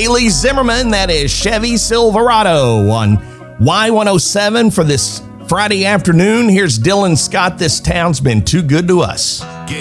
Bailey Zimmerman. That is Chevy Silverado on Y107 for this Friday afternoon. Here's Dylan Scott. This town's been too good to us.